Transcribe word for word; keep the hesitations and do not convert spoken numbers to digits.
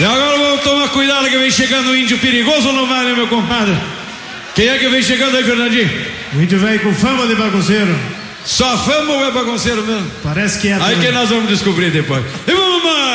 E agora vamos tomar cuidado que vem chegando um índio perigoso ou não vai, né, meu compadre? Quem é que vem chegando aí, Fernandinho? O índio velho com fama de bagunceiro. Só fama ou é bagunceiro mesmo? Parece que é. Aí que nós vamos descobrir depois. E vamos